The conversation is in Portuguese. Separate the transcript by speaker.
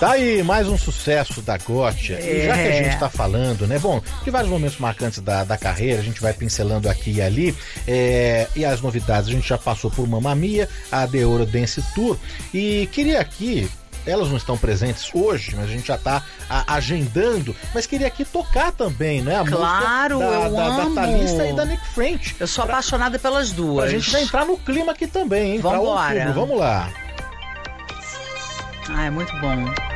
Speaker 1: Tá aí, mais um sucesso da Gotcha. E já que a gente tá falando, né? Bom, de vários momentos marcantes da carreira, a gente vai pincelando aqui e ali. E as novidades, a gente já passou por Mamma Mia, a The Eurodance Tour. E queria aqui... Elas não estão presentes hoje, mas a gente já está agendando. Mas queria aqui tocar também, né? A
Speaker 2: claro,
Speaker 1: música
Speaker 2: eu amo.
Speaker 1: Da Thalissa e da Nick French.
Speaker 2: Eu sou apaixonada pelas duas.
Speaker 1: A gente vai entrar no clima aqui também, hein?
Speaker 2: Vambora.
Speaker 1: Vamos lá.
Speaker 2: Ah, é muito bom.